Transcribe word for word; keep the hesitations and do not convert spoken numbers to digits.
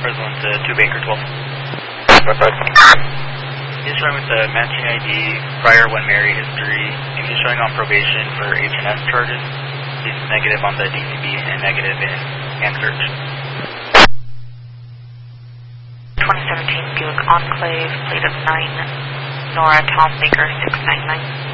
President to two Baker twelve. He's showing with the matching I D, prior when married history, and he's showing on probation for H and S charges. He's negative on the D C B and negative in hand search. twenty seventeen Buick Enclave, plate of nine, Nora Tom Baker six nine nine.